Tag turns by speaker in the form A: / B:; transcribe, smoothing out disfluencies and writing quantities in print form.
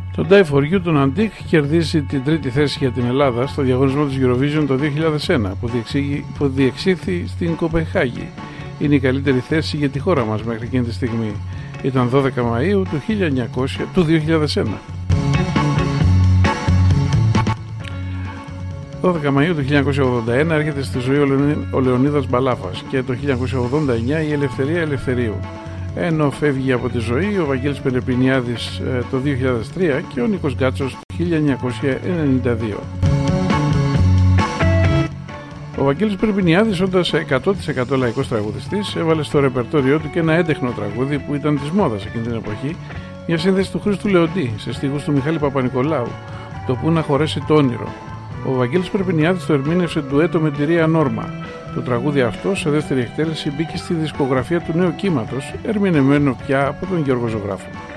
A: Το Die For You του Ναντίκ κερδίζει την τρίτη θέση για την Ελλάδα στο διαγωνισμό της Eurovision το 2001 που διεξήχθη στην Κοπενχάγη. Είναι η καλύτερη θέση για τη χώρα μας μέχρι εκείνη τη στιγμή. Ήταν 12 Μαΐου του 2001. 12 Μαΐου του 1981 έρχεται στη ζωή ο Λεωνίδας Μπαλάφας και το 1989 η Ελευθερία Ελευθερίου. Ενώ φεύγει από τη ζωή ο Βαγγέλης Περεπινιάδης το 2003 και ο Νίκος Γκάτσος το 1992. Ο Βαγγέλης Περεπινιάδης, όντας 100% λαϊκός τραγουδιστής, έβαλε στο ρεπερτόριό του και ένα έντεχνο τραγούδι που ήταν της μόδας εκείνη την εποχή, μια σύνθεση του Χρήστου Λεοντή σε στίχους του Μιχάλη Παπα-Νικολάου, το «Πού να χωρέσει το όνειρο». Ο Βαγγέλης Περεπινιάδης το ερμήνευσε ντουέτο με τη Ρία Νόρμα. Το τραγούδι αυτό σε δεύτερη εκτέλεση μπήκε στη δισκογραφία του νέου κύματος, ερμηνευμένο πια από τον Γιώργο Ζωγράφο.